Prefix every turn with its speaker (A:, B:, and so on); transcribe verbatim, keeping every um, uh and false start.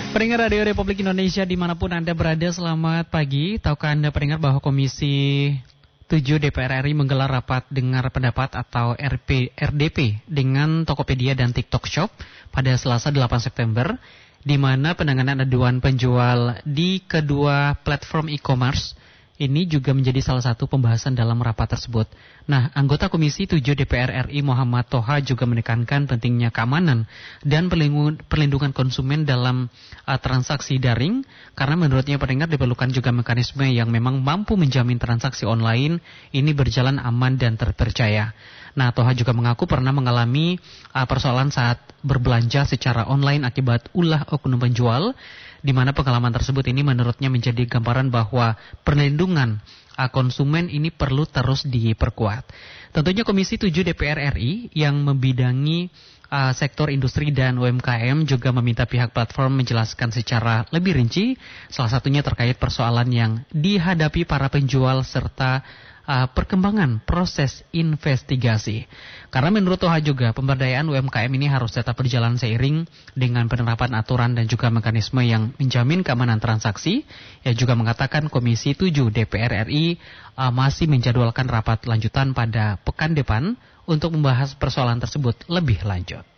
A: Pendengar Radio Republik Indonesia dimanapun Anda berada, selamat pagi. Tahukah Anda pendengar bahwa Komisi tujuh D P R R I menggelar rapat dengar pendapat atau R P, R D P dengan Tokopedia dan TikTok Shop pada Selasa delapan September, di mana penanganan aduan penjual di kedua platform e-commerce ini juga menjadi salah satu pembahasan dalam rapat tersebut. Nah, anggota Komisi tujuh D P R R I Muhammad Toha juga menekankan pentingnya keamanan dan perlindungan konsumen dalam uh, transaksi daring, karena menurutnya pendengar diperlukan juga mekanisme yang memang mampu menjamin transaksi online ini berjalan aman dan terpercaya. Nah, Toha juga mengaku pernah mengalami uh, persoalan saat berbelanja secara online akibat ulah oknum penjual, di mana pengalaman tersebut ini menurutnya menjadi gambaran bahwa perlindungan uh, konsumen ini perlu terus diperkuat. Tentunya Komisi tujuh D P R R I yang membidangi uh, sektor industri dan U M K M juga meminta pihak platform menjelaskan secara lebih rinci, salah satunya terkait persoalan yang dihadapi para penjual serta Uh, perkembangan proses investigasi. Karena menurut Toha juga pemberdayaan U M K M ini harus tetap berjalan seiring dengan penerapan aturan dan juga mekanisme yang menjamin keamanan transaksi. Ia juga mengatakan Komisi tujuh D P R R I uh, masih menjadwalkan rapat lanjutan pada pekan depan untuk membahas persoalan tersebut lebih lanjut.